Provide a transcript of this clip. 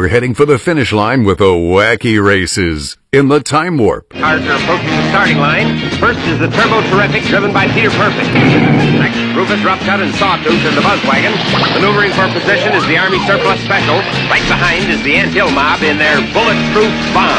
we're heading for the finish line with the wacky races in the Time Warp. Cars are approaching the starting line. First is the Turbo Terrific, driven by Peter Perfect. Next, Rufus Rough Cut and Sawtooth in the Buzzwagon. Maneuvering for position is the Army Surplus Special. Right behind is the Ant Hill Mob in their Bulletproof Bomb.